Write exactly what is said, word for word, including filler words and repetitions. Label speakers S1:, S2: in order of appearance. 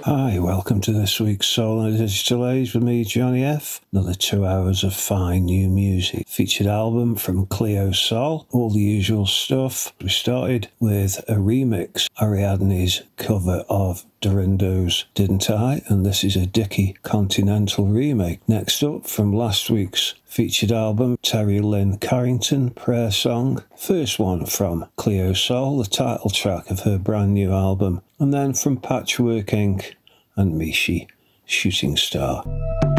S1: Hi, welcome to this week's Soul and Digital Age with me, Johnny F. Another two hours of fine new music. Featured album from Cleo Sol, all the usual stuff. We started with a remix, Ariadne's cover of Dorindo's Didn't I? And this is a Dickie Continental remake. Next up, from last week's featured album, Terry Lynn Carrington, Prayer Song. First one from Cleo Sol, the title track of her brand new album. And then from Patchwork Incorporated and Mishi, Shooting Star.